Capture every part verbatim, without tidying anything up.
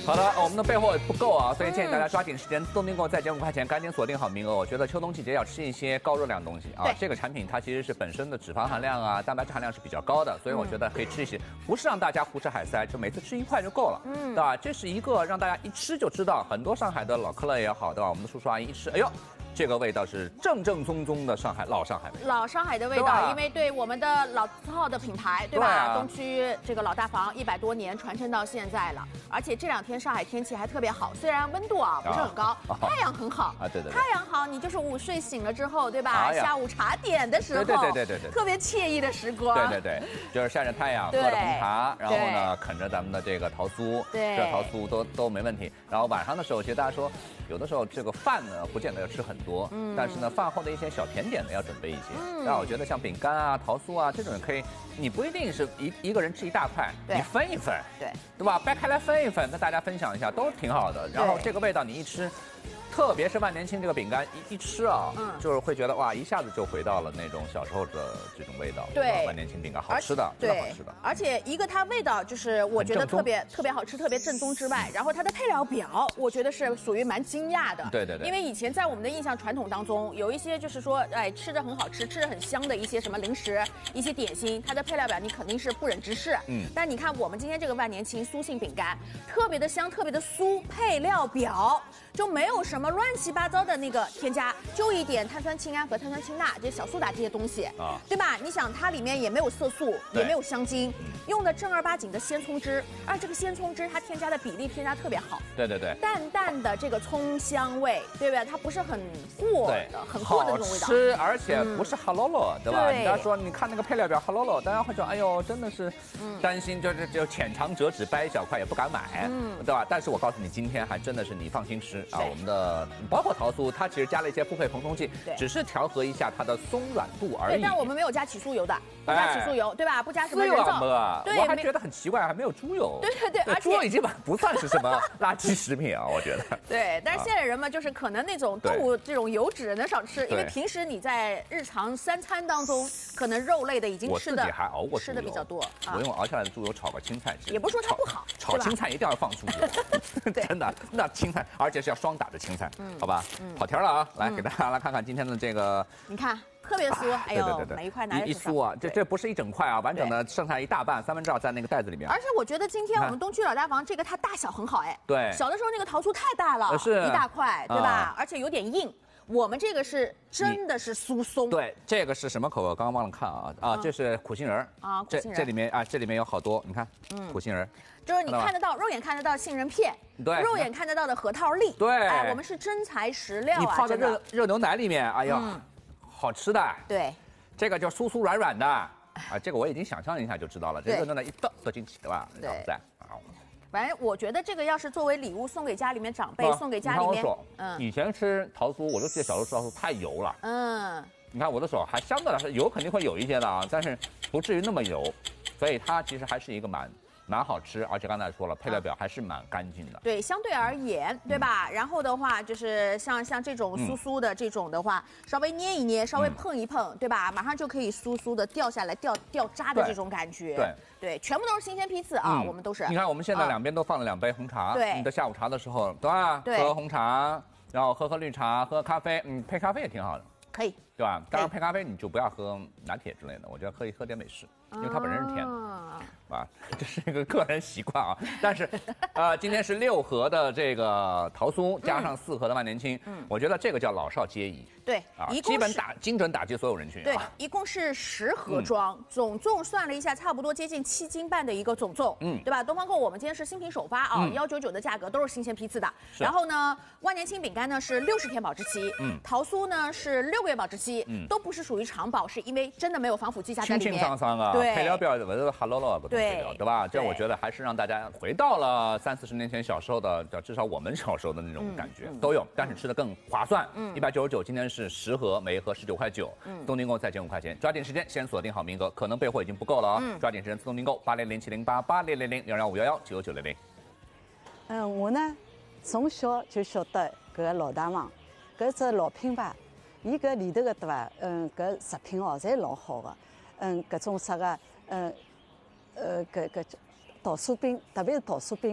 好的，我们的备货不够啊，所以建议大家抓紧时间，自动订购再减五块钱，赶紧锁定好名额。我觉得秋冬季节要吃一些高热量的东西啊。这个产品它其实是本身的脂肪含量啊、蛋白质含量是比较高的，所以我觉得可以吃一些，不是让大家胡吃海塞，就每次吃一块就够了，嗯，对吧？这是一个让大家一吃就知道，很多上海的老客乐也好，对吧？我们的叔叔阿姨一吃，哎呦。这个味道是正正宗宗的上海老上海味， 老上海的味道，因为对我们的老字号的品牌，对吧？对啊、东区这个老大房一百多年传承到现在了，而且这两天上海天气还特别好，虽然温度啊不是很高，啊、太阳很好啊，对 对, 对， 太阳好，你就是午睡醒了之后，对吧？哎、下午茶点的时候， 对对对对对， 特别惬意的时光， 对对对，就是晒着太阳，喝着红茶，然后呢啃着咱们的这个桃酥， 对， 这桃酥都都没问题。然后晚上的时候，其实大家说，有的时候这个饭呢不见得要吃很多，嗯，但是呢。饭后的一些小甜点呢，要准备一些。嗯，那我觉得像饼干啊、桃酥啊这种可以，你不一定是一一个人吃一大块，你分一分， 对， 对吧？掰开来分一分，跟大家分享一下，都挺好的。然后这个味道你一吃。特别是万年青这个饼干一一吃啊，嗯，就是会觉得哇，一下子就回到了那种小时候的这种味道。 对， 万年青饼干好吃的，真的好吃的。 而且一个它味道就是我觉得特别特别好吃，特别正宗之外，然后它的配料表我觉得是属于蛮惊讶的。 对对对。 因为以前在我们的印象传统当中，有一些就是说，哎，吃着很好吃，吃着很香的一些什么零食、一些点心，它的配料表你肯定是不忍直视。嗯。但你看我们今天这个万年青酥性饼干，特别的香，特别的酥，配料表就没有什么。什么乱七八糟的那个添加，就一点碳酸氢胺和碳酸氢钠，这些小苏打这些东西啊，对吧？你想它里面也没有色素，也没有香精，用的正儿八经的鲜葱汁，而这个鲜葱汁它添加的比例添加特别好， 对对对， 淡淡的这个葱香味，对不对？它不是很过的，很过的那种味道， 好吃，而且不是哈喽喽，对吧？人家说你看那个配料表哈喽喽，大家会说哎呦，真的是担心，就是就浅尝辄止，掰一小块也不敢买，嗯，对吧？但是我告诉你，今天还真的是你放心吃啊，我们的。包括桃酥，它其实加了一些复配蓬松剂，只是调和一下它的松软度而已。 对，但我们没有加起酥油的，不加起酥油，对吧？不加什么人造。 对，我还觉得很奇怪，还没有猪油。 对对对，而且猪油已经不算是什么垃圾食品啊，我觉得。 对，但是现在人们就是可能那种动物这种油脂能少吃，因为平时你在日常三餐当中，可能肉类的已经吃的还熬过吃的比较多。 我用熬下来的猪油炒个青菜吃， 也不是说它不好， 炒青菜一定要放猪油，真的，那青菜而且是要双打的青菜，好吧？嗯，跑题了啊！来给大家来看看今天的这个， 你看特别酥，哎呦，每一块拿一酥啊，这这不是一整块啊，完整的剩下一大半，三分之二在那个袋子里面。 而且我觉得今天我们东区老大房这个它大小很好，哎， 对， 小的时候那个桃酥太大了， 是一大块，对吧？而且有点硬。我们这个是真的是酥松， 对，这个是什么口味？我刚刚忘了看啊啊，这是苦杏仁啊， 这这里面啊，这里面有好多，你看，嗯，苦杏仁， 就是你看得到，肉眼看得到杏仁片， 对， 肉眼看得到的核桃粒， 对， 哎，我们是真材实料啊， 你泡在热热牛奶里面，哎呀，好吃的， 对， 这个叫酥酥软软的啊，这个我已经想象一下就知道了，这热牛奶一倒倒进去，对吧？然后再啊。 反正我觉得这个要是作为礼物送给家里面长辈，啊、送给家里面， 嗯，以前吃桃酥，我就记得小时候吃桃酥太油了，嗯，你看我的手还相对来说油肯定会有一些的啊，但是不至于那么油，所以它其实还是一个蛮。蛮好吃，而且刚才说了，配料表还是蛮干净的。 对，相对而言，对吧？嗯、然后的话，就是像像这种酥酥的这种的话，嗯、稍微捏一捏，稍微碰一碰，嗯、对吧？马上就可以酥酥的掉下来、掉掉渣的这种感觉。 对对，全部都是新鲜批次啊，嗯、我们都是。 你看，我们现在两边都放了两杯红茶， 对， 你的下午茶的时候，对吧？ 对， 喝红茶，然后喝喝绿茶，喝咖啡，嗯，配咖啡也挺好的。 可以， 对吧？当然配咖啡你就不要喝拿铁之类的，我觉得可以喝点美式，因为它本身是甜的，啊，这是一个个人习惯啊。但是，呃，今天是六盒的这个桃酥，加上四盒的万年青，嗯，我觉得这个叫老少皆宜。 对， 啊，基本打精准打击所有人群。 对，一共是十盒装，总重算了一下，差不多接近七斤半的一个总重，嗯，对吧？东方购我们今天是新品首发啊，幺九九的价格都是新鲜批次的。然后呢，万年青饼干呢是六十天保质期，嗯，桃酥呢是六个月保质期，嗯，都不是属于长保，是因为真的没有防腐剂加在里面。 清清桑桑啊， 对， 配料表我都哈喽喽不对，对吧？这我觉得还是让大家回到了三四十年前小时候的，至少我们小时候的那种感觉都有，但是吃的更划算。嗯，一百九十九，今天是十盒，每一盒十九块九，嗯，东订购再减五块钱，抓紧时间先锁定好名额，可能备货已经不够了啊，嗯，抓紧时间自动订购八零零七零八八零零零幺幺五幺幺九九零零。 嗯，我呢从小就晓得搿个老大房，搿只老品牌，伊搿里头个对伐？嗯，搿食品哦，侪老好个，嗯，搿种啥个，嗯，呃，搿搿桃酥饼，特别是桃酥饼，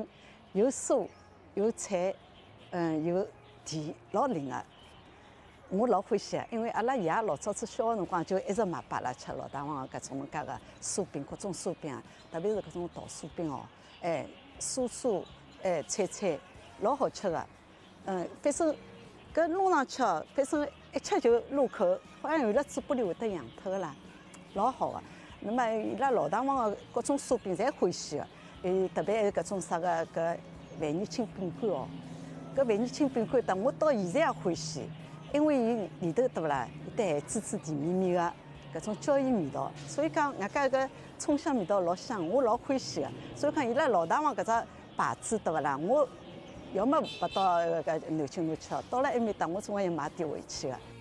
有蔬有菜，嗯，有甜，老灵个。我老欢喜个，因为阿拉爷老早子小个辰光就一直买拨阿拉吃老大王个搿种介个酥饼，各种酥饼，特别是搿种桃酥饼哦，哎，酥酥，哎，脆脆，老好吃个。嗯，反正搿弄上去哦，反正一吃就入口，好像有了嘴巴里会得痒脱个啦，老好个。那么伊拉老大王个各种酥饼侪欢喜个，诶，特别还有搿种啥个搿万年青饼干哦，搿万年青饼干，但我到现在也欢喜。因为伊里头对勿啦，有得咸滋滋、甜绵绵个搿种椒盐味道，所以讲外加搿葱香味道老香，我老欢喜个。所以讲伊拉老大王搿只牌子对勿啦，我要么勿到搿南京路去哦，到了埃面搭我总归要买点回去个。